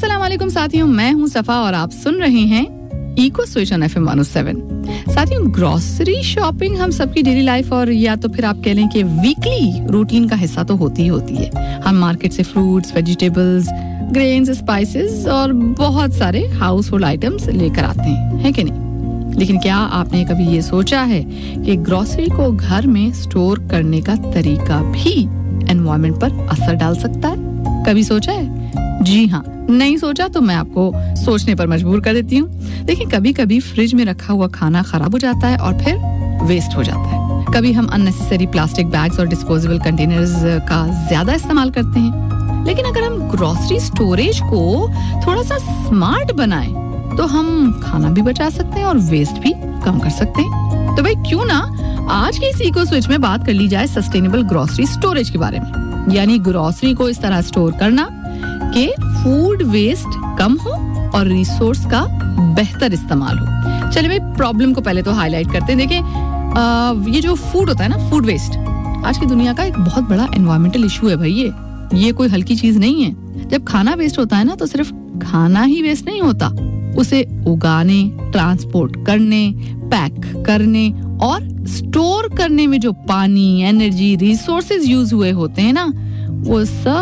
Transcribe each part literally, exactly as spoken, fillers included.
अस्सलाम वालेकुम साथियों, मैं हूं सफा और आप सुन रहे हैं eco switch on F M one O seven. साथियों, ग्रोसरी शॉपिंग हम सबकी डेली लाइफ और या तो फिर आप कह लें कि वीकली रूटीन का हिस्सा तो होती ही होती है। हम मार्केट से फ्रूट्स, वेजिटेबल्स, ग्रेन्स, स्पाइसेस और बहुत सारे हाउस होल्ड आइटम्स लेकर आते हैं, है कि नहीं? लेकिन क्या आपने कभी ये सोचा है कि ग्रोसरी को घर में स्टोर करने का तरीका भी एनवायरनमेंट पर असर डाल सकता है? कभी सोचा है? जी हाँ, नहीं सोचा तो मैं आपको सोचने पर मजबूर कर देती हूँ। देखिए, कभी कभी फ्रिज में रखा हुआ खाना खराब हो जाता है और फिर वेस्ट हो जाता है। कभी हम अननेसेसरी प्लास्टिक बैग्स और डिस्पोजेबल कंटेनर्स का ज्यादा इस्तेमाल करते हैं। लेकिन अगर हम ग्रोसरी स्टोरेज को थोड़ा सा स्मार्ट बनाएं तो हम खाना भी बचा सकते हैं और वेस्ट भी कम कर सकते हैं। तो भाई क्यों ना आज के इस इको स्विच में बात कर ली जाए सस्टेनेबल ग्रोसरी स्टोरेज के बारे में, यानी ग्रोसरी को इस तरह स्टोर करना कि फूड वेस्ट कम हो और रिसोर्स का बेहतर इस्तेमाल हो। चलिए भाई, प्रॉब्लम को पहले तो हाईलाइट करते हैं। देखिए, ये जो फूड होता है ना, फूड वेस्ट आज की दुनिया का एक बहुत बड़ा एनवायरमेंटल इशू है भाई। ये ये कोई हल्की चीज नहीं है। जब खाना वेस्ट होता है ना, तो सिर्फ खाना ही वेस्ट नहीं होता, उसे उगाने, ट्रांसपोर्ट करने, पैक करने और स्टोर करने में जो पानी, एनर्जी, रिसोर्सेज यूज हुए होते हैं ना, वो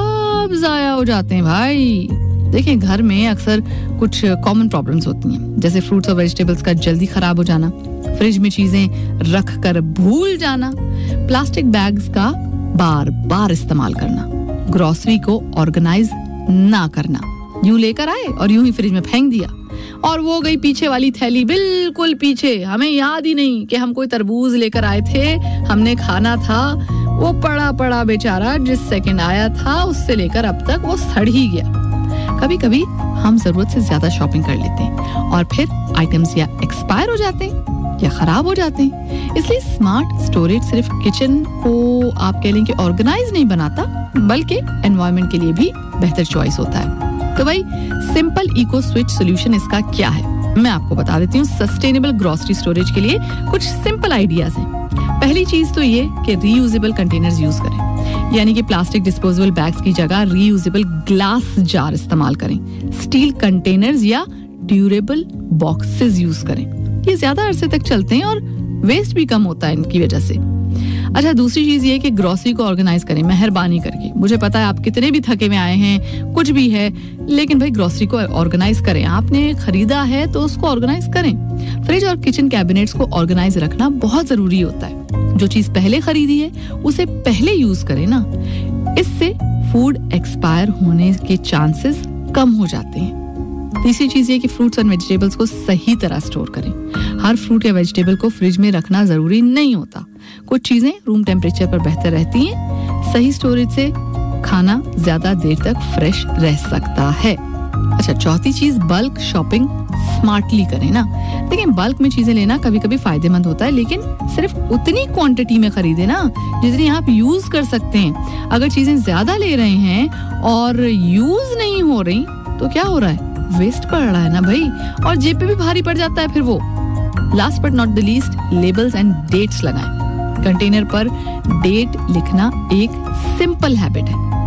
सब जाया हो जाते हैं भाई। देखिए, घर में अक्सर कुछ कॉमन प्रॉब्लम्स होती हैं, जैसे फ्रूट्स और वेजिटेबल्स का जल्दी खराब हो जाना, फ्रिज में चीजें रख कर भूल जाना, प्लास्टिक बैग्स का बार बार इस्तेमाल करना, ग्रोसरी को ऑर्गेनाइज ना करना, यूं लेकर आए और यूं ही फ्रिज में फेंक दिया और वो गई पीछे वाली थैली बिल्कुल पीछे। हमें याद ही नहीं कि हम कोई तरबूज लेकर आए थे, हमने खाना था, वो पड़ा पड़ा बेचारा जिस सेकंड आया था उससे लेकर अब तक वो सड़ ही गया। कभी कभी हम जरूरत से ज्यादा शॉपिंग कर लेते हैं और फिर आइटम्स या एक्सपायर हो जाते हैं या खराब हो जाते हैं। इसलिए स्मार्ट स्टोरेज सिर्फ किचन को आप कह लें कि ऑर्गेनाइज नहीं बनाता, बल्कि एनवायरनमेंट के लिए भी बेहतर चॉइस होता है। तो भाई, सिंपल इको स्विच सोल्यूशन इसका क्या है, मैं आपको बता देती हूँ। सस्टेनेबल ग्रोसरी स्टोरेज के लिए कुछ सिंपल आइडियाज हैं। पहली चीज तो ये कि रीयूजेबल कंटेनर्स यूज करें, यानी कि प्लास्टिक डिस्पोजेबल बैग्स की जगह रीयूजेबल ग्लास जार इस्तेमाल करें। स्टील कंटेनर्स या ड्यूरेबल बॉक्सेस यूज करें, ये ज्यादा अरसे तक चलते हैं और वेस्ट भी कम होता है इनकी वजह से। अच्छा, दूसरी चीज ये कि ग्रोसरी को ऑर्गेनाइज करें मेहरबानी करके। मुझे पता है आप कितने भी थके में आए हैं, कुछ भी है, लेकिन भाई ग्रोसरी को ऑर्गेनाइज करें। आपने खरीदा है तो उसको ऑर्गेनाइज करें। फ्रिज और किचन कैबिनेट्स को ऑर्गेनाइज रखना बहुत जरूरी होता है। जो चीज पहले खरीदी है उसे पहले यूज करें ना, इससे फूड एक्सपायर होने के चांसेस कम हो जाते हैं। तीसरी चीज ये कि फ्रूट्स और वेजिटेबल्स को सही तरह स्टोर करें। हर फ्रूट या वेजिटेबल को फ्रिज में रखना जरूरी नहीं होता। कुछ चीजें रूम टेम्परेचर पर बेहतर रहती हैं। सही स्टोरेज से खाना ज्यादा देर तक फ्रेश रह सकता है। अच्छा, चौथी चीज, बल्क शॉपिंग स्मार्टली करें ना। देखिए, बल्क में चीजें लेना कभी कभी फायदेमंद होता है, लेकिन सिर्फ उतनी क्वांटिटी में खरीदे ना जितनी आप यूज कर सकते हैं। अगर चीजें ज्यादा ले रहे हैं और यूज नहीं हो रही तो क्या हो रहा है? वेस्ट पड़ रहा है ना भाई, और जेब पे भी भारी पड़ जाता है फिर वो। Last but not the least, labels and dates लगाएं। कंटेनर पर डेट लिखना एक सिंपल हैबिट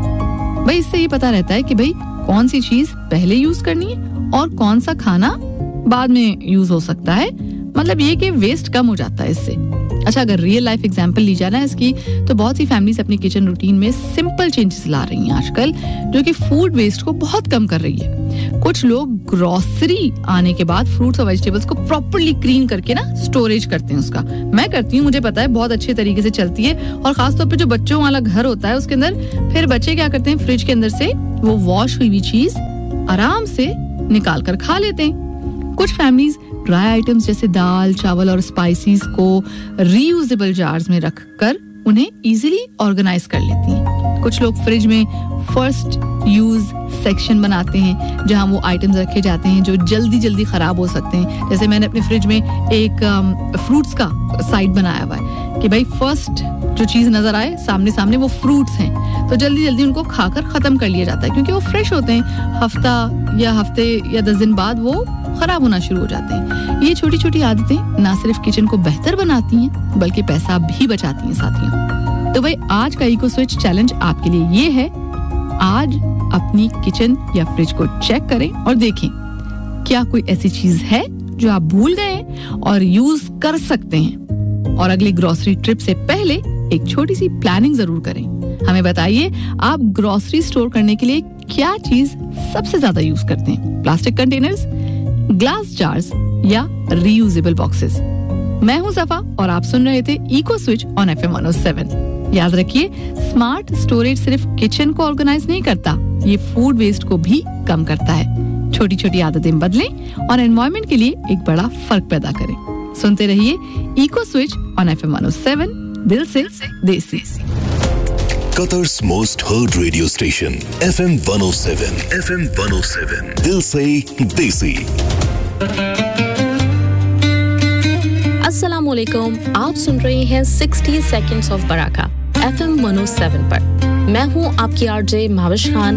है भाई। इससे ये पता रहता है कि भाई कौन सी चीज पहले यूज करनी है और कौन सा खाना बाद में यूज हो सकता है। मतलब ये कि वेस्ट कम हो जाता है इससे। अच्छा, अगर रियल लाइफ एग्जांपल ली जाए ना इसकी, तो बहुत सी फैमिलीज अपनी किचन रूटीन में सिंपल चेंजेस ला रही हैं आजकल, जो कि फूड वेस्ट को बहुत कम कर रही है। कुछ लोग ग्रोसरी आने के बाद फ्रूट्स और वेजिटेबल्स को प्रॉपर्ली क्लीन करके ना स्टोरेज करते हैं उसका। मैं करती हूँ, मुझे पता है, बहुत अच्छे तरीके से चलती है। और खासतौर पे जो बच्चों वाला घर होता है उसके अंदर फिर बच्चे क्या करते हैं, फ्रिज के अंदर से वो वॉश हुई हुई चीज आराम से निकाल कर खा लेते हैं। कुछ फैमिलीज ड्राई आइटम्स जैसे दाल, चावल और स्पाइसेस को रीयूजेबल जार्स में रखकर उन्हें इजीली ऑर्गेनाइज कर लेती हैं। कुछ लोग फ्रिज में फर्स्ट यूज सेक्शन बनाते हैं, जहां वो आइटम्स रखे जाते हैं जो जल्दी जल्दी खराब हो सकते हैं। जैसे मैंने अपने फ्रिज में एक फ्रूट्स का साइड बनाया हुआ है कि भाई फर्स्ट जो चीज नजर आए सामने सामने वो फ्रूट्स हैं, तो जल्दी जल्दी उनको खाकर खत्म कर लिया जाता है, क्योंकि वो फ्रेश होते हैं। हफ्ता या हफ्ते या दस दिन बाद वो खराब होना शुरू हो जाते हैं। ये छोटी छोटी आदतें ना सिर्फ किचन को बेहतर बनाती हैं, बल्कि पैसा भी बचाती हैं साथियों। तो भाई आज का इको स्विच चैलेंज आपके लिए ये है आज अपनी किचन या फ्रिज को चेक करें और देखें क्या कोई ऐसी चीज है जो आप भूल गए हैं और यूज कर सकते हैं। और अगली ग्रोसरी ट्रिप से पहले एक छोटी सी प्लानिंग जरूर करें। हमें बताइए आप ग्रोसरी स्टोर करने के लिए क्या चीज सबसे ज्यादा यूज करते हैं, प्लास्टिक कंटेनर्स, ग्लास जार्स या रीयूजेबल बॉक्सेस। मैं हूं सफा और आप सुन रहे थे eco switch on F M one O seven. याद रखिए, स्मार्ट स्टोरेज सिर्फ किचन को ऑर्गेनाइज नहीं करता, ये फूड वेस्ट को भी कम करता है। छोटी छोटी आदतें बदलें और एनवायरनमेंट के लिए एक बड़ा फर्क पैदा करें। सुनते रहिए eco switch on F M one O seven, दिल से देसी। Qatar's most heard radio station, F M one oh seven. F M one oh seven. Dil se desi. अस्सलाम वालेकुम, आप सुन रहे हैं sixty seconds of Baraka F M one O seven पर। मैं हूं आपकी आरजे माविश खान।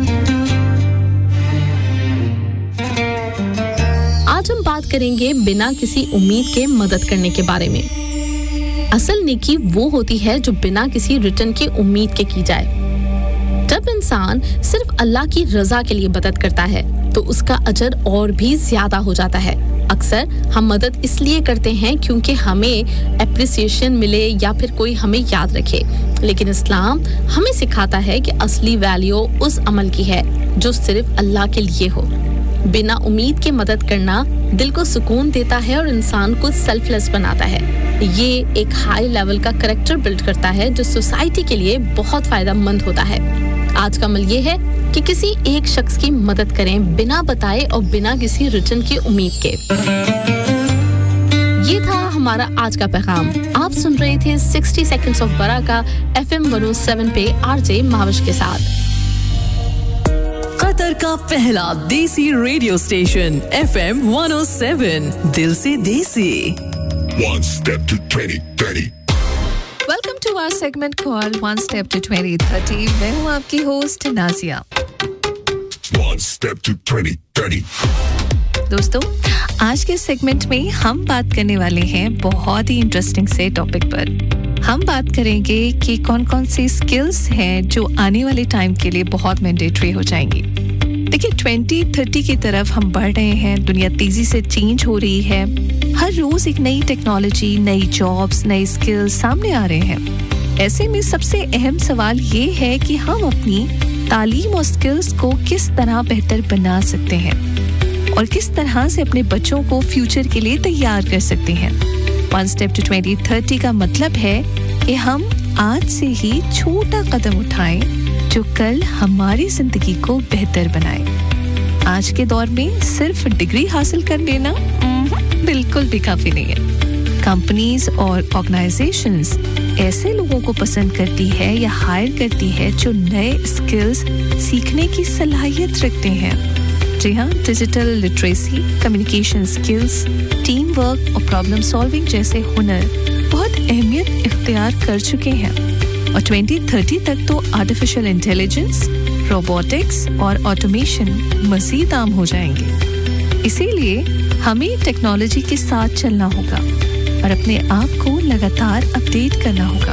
आज हम बात करेंगे बिना किसी उम्मीद के मदद करने के बारे में। असल नेकी वो होती है जो बिना किसी रिटर्न की उम्मीद के की जाए। जब इंसान सिर्फ अल्लाह की रजा के लिए मदद करता है तो उसका अजर और भी ज्यादा हो जाता है। अक्सर हम मदद इसलिए करते हैं क्योंकि हमें एप्रिसिएशन मिले या फिर कोई हमें याद रखे, लेकिन इस्लाम हमें सिखाता है कि असली वैल्यू उस अमल की है जो सिर्फ अल्लाह के लिए हो। बिना उम्मीद के मदद करना दिल को सुकून देता है और इंसान को सेल्फलेस बनाता है। ये एक हाई लेवल का कैरेक्टर बिल्ड करता है जो सोसाइटी के लिए बहुत फायदेमंद होता है। आज का अमल ये है कि किसी एक शख्स की मदद करें बिना बताए और बिना किसी रिटर्न की उम्मीद के। ये था हमारा आज का पैगाम। आप सुन रहे थे sixty seconds of Baraka F M one O seven पे आरजे माविश के साथ। कतर का पहला देसी radio station F M one O seven, दिल से देसी। One step to twenty thirty. Welcome to our segment called One Step to twenty thirty. मैं हूँ आपकी host Nazia. One step to twenty thirty. दोस्तों, आज के सेगमेंट में हम बात करने वाले हैं बहुत ही इंटरेस्टिंग से टॉपिक पर। हम बात करेंगे कि कौन-कौन सी स्किल्स हैं जो आने वाले टाइम के लिए बहुत मैंडेटरी हो जाएंगी। देखिए, ट्वेंटी थर्टी की तरफ हम बढ़ रहे हैं, दुनिया तेजी से चेंज हो रही है। हर रोज एक नई टेक्नोलॉजी, नई जॉब्स, नई स्किल्स सामने आ रहे हैं। ऐसे में सबसे अहम सवाल ये है कि हम अपनी तालीम और स्किल्स को किस तरह बेहतर बना सकते हैं और किस तरह से अपने बच्चों को फ्यूचर के लिए तैयार कर सकते हैं। One step to twenty thirty का मतलब है कि हम आज से ही छोटा कदम उठाएं जो कल हमारी जिंदगी को बेहतर बनाए। आज के दौर में सिर्फ डिग्री हासिल कर लेना बिल्कुल भी काफी नहीं है। कंपनीज और ऑर्गेनाइजेशंस ऐसे लोगों को पसंद करती है या हायर करती है जो नए स्किल्स सीखने की सलाहियत रखते हैं। जी हाँ, digital literacy, communication skills, team work और प्रॉब्लम सॉल्विंग जैसे हुनर बहुत अहमियत इख्तियार कर चुके हैं। और ट्वेंटी थर्टी तक तो आर्टिफिशियल इंटेलिजेंस, रोबोटिक्स और ऑटोमेशन मजीद आम हो जाएंगे। इसीलिए हमें टेक्नोलॉजी के साथ चलना होगा और अपने आप को लगातार अपडेट करना होगा।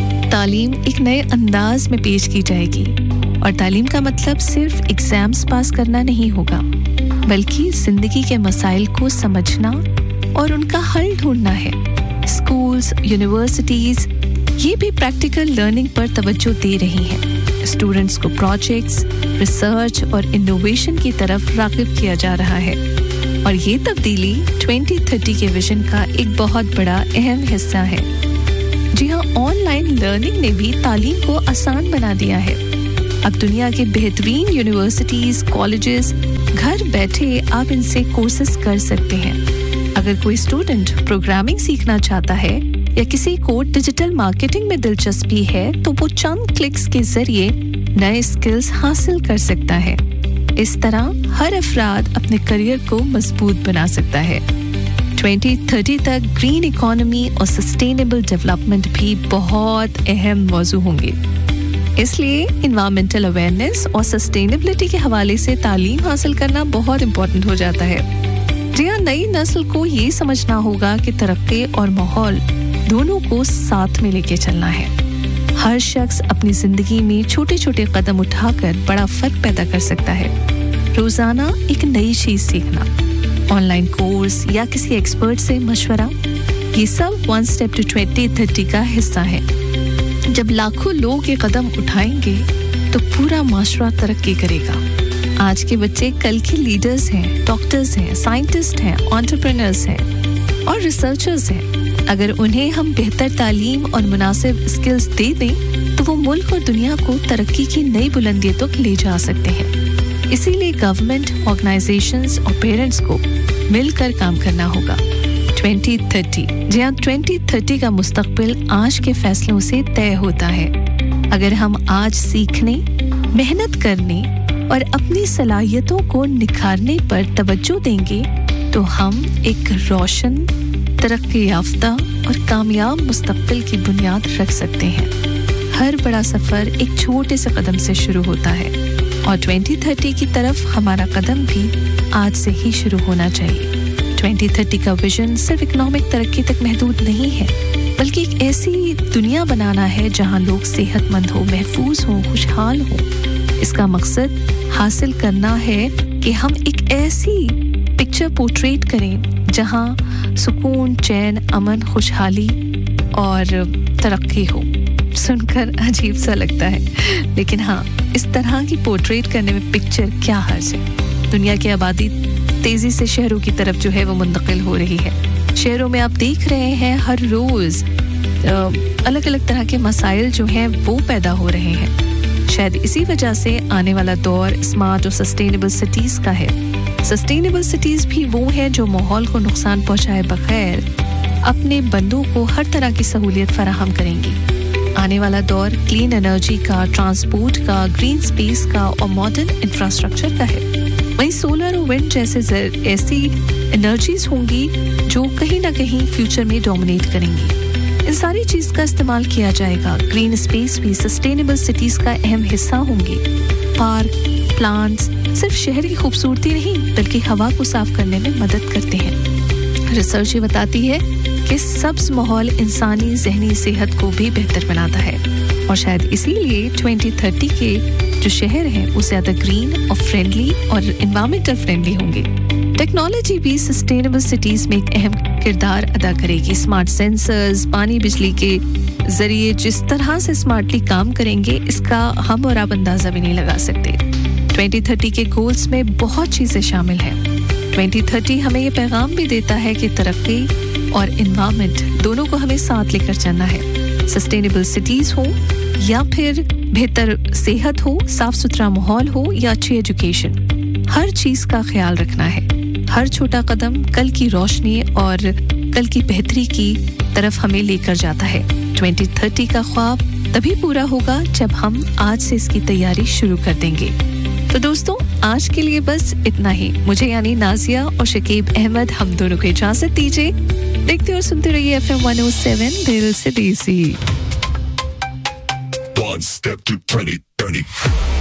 तालीम एक नए अंदाज में पेश की जाएगी और तालीम का मतलब सिर्फ एग्जाम्स पास करना नहीं होगा, बल्कि जिंदगी के मसाइल को समझना और उनका हल ढूंढना है। स्कूल्स, यूनिवर्सिटीज ये भी प्रैक्टिकल लर्निंग पर तवज्जो दे रही हैं। स्टूडेंट्स को प्रोजेक्ट्स, रिसर्च और इनोवेशन की तरफ राग़िब किया जा रहा है और ये तब्दीली ट्वेंटी थर्टी के विजन का एक बहुत बड़ा अहम हिस्सा है। जी हाँ, ऑनलाइन लर्निंग ने भी तालीम को आसान बना दिया है। अब दुनिया के बेहतरीन यूनिवर्सिटीज, कॉलेजेस घर बैठे आप इनसे कोर्सेज कर सकते हैं। अगर कोई स्टूडेंट प्रोग्रामिंग सीखना चाहता है या किसी को डिजिटल मार्केटिंग में दिलचस्पी है तो वो चंद क्लिक्स के जरिए नए स्किल्स हासिल कर सकता है। इस तरह हर अफराद अपने करियर को मजबूत बना सकता है। ट्वेंटी थर्टी तक ग्रीन इकोनॉमी और सस्टेनेबल डेवलपमेंट भी बहुत अहम मौजू होंगे। इसलिए एनवायरमेंटल अवेयरनेस और सस्टेनेबिलिटी के हवाले से तालीम हासिल करना बहुत इम्पोर्टेंट हो जाता है। जी हाँ, नई नस्ल को ये समझना होगा कि तरक्की और माहौल दोनों को साथ में लेके चलना है। हर शख्स अपनी जिंदगी में छोटे छोटे कदम उठाकर बड़ा फर्क पैदा कर सकता है। रोजाना एक नई चीज सीखना, ऑनलाइन कोर्स या किसी एक्सपर्ट से मशवरा, ये सब one step to twenty thirty का हिस्सा है। जब लाखों लोग ये कदम उठाएंगे तो पूरा माशरा तरक्की करेगा। आज के बच्चे कल के लीडर्स हैं, डॉक्टर्स हैं, साइंटिस्ट हैं, एंटरप्रेन्योर्स हैं और रिसर्चर्स हैं। अगर उन्हें हम बेहतर तालीम और मुनासिब स्किल्स दे दें तो वो मुल्क और दुनिया को तरक्की की नई बुलंदियों तक ले जा सकते हैं। इसीलिए गवर्नमेंट, ऑर्गेनाइजेशंस और पेरेंट्स को मिलकर काम करना होगा। ट्वेंटी थर्टी, जहाँ ट्वेंटी थर्टी का मुस्तकबिल आज के फैसलों से तय होता है। अगर हम आज सीखने, मेहनत करने और अपनी सलाहियतों को निखारने पर तवज्जो देंगे तो हम एक रोशन, तरक्की याफ्ता और कामयाब मुस्तकबिल की बुनियाद रख सकते हैं। हर बड़ा सफर एक छोटे से कदम से शुरू होता है और ट्वेंटी थर्टी की तरफ हमारा कदम भी आज से ही शुरू होना चाहिए। ट्वेंटी थर्टी का विजन सिर्फ इकोनॉमिक तरक्की तक महदूद नहीं है, बल्कि एक ऐसी दुनिया बनाना है जहां लोग सेहतमंद हो, महफूज हो, खुशहाल हो। इसका मकसद हासिल करना है कि हम एक ऐसी पिक्चर पोर्ट्रेट करें जहां सुकून, चैन, अमन, खुशहाली और तरक्की हो। सुनकर अजीब सा लगता है, लेकिन हाँ, इस तरह की पोर्ट्रेट करने में पिक्चर क्या हर्ज है। दुनिया की आबादी तेजी से शहरों की तरफ जो है वो मुंतकिल हो रही है। शहरों में आप देख रहे हैं हर रोज अलग अलग तरह के मसाइल जो हैं वो पैदा हो रहे हैं। शायद इसी वजह से आने वाला दौर स्मार्ट और सस्टेनेबल सिटीज का है। सस्टेनेबल सिटीज भी वो हैं जो माहौल को नुकसान पहुंचाए बगैर अपने बंदों को हर तरह की सहूलियत फराहम करेंगी। आने वाला दौर क्लीन एनर्जी का, ट्रांसपोर्ट का, ग्रीन स्पेस का और मॉडर्न इंफ्रास्ट्रक्चर का है। वहीं सोलर और विंड जैसे ऐसी एनर्जीज होंगी जो कहीं ना कहीं फ्यूचर में डोमिनेट करेंगी। इन सारी चीज का इस्तेमाल किया जाएगा। ग्रीन स्पेस भी सस्टेनेबल सिटीज का अहम हिस्सा होंगे। पार्क, प्लांट्स सिर्फ शहर की खूबसूरती नहीं बल्कि हवा को साफ करने में मदद करते हैं। रिसर्च ये बताती है कि सब्ज माहौल इंसानी जहनी सेहत को भी बेहतर बनाता है और शायद इसीलिए ट्वेंटी थर्टी के जो शहर हैं वो ज्यादा ग्रीन और फ्रेंडली और एनवायरमेंटल फ्रेंडली होंगे। टेक्नोलॉजी भी सस्टेनेबल सिटीज में एक अहम किरदार अदा करेगी। स्मार्ट सेंसर्स, पानी, बिजली के जरिए जिस तरह से स्मार्टली काम करेंगे इसका हम और आप अंदाजा भी नहीं लगा सकते। ट्वेंटी थर्टी के गोल्स में बहुत चीजें शामिल हैं। ट्वेंटी थर्टी हमें ये पैगाम भी देता है कि तरक्की और एनवायरमेंट दोनों को हमें साथ लेकर चलना है। सस्टेनेबल सिटीज हो या फिर बेहतर सेहत हो, साफ सुथरा माहौल हो या अच्छी एजुकेशन, हर चीज का ख्याल रखना है। हर छोटा कदम कल की रोशनी और कल की बेहतरी की तरफ हमें लेकर जाता है। ट्वेंटी थर्टी का ख्वाब तभी पूरा होगा जब हम आज से इसकी तैयारी शुरू कर देंगे। तो दोस्तों, आज के लिए बस इतना ही। मुझे यानी नाजिया और शकीब अहमद हम दोनों को इजाजत दीजिए। देखते और सुनते रहिए F M one O seven दिल से देसी। One step to twenty thirty.